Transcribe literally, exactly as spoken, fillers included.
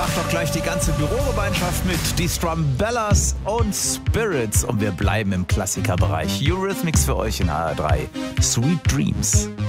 macht doch gleich die ganze Bürogemeinschaft mit. Die Strumbellas und Spirits. Und wir bleiben im Klassikerbereich. Eurythmics für euch in H R drei. Sweet Dreams.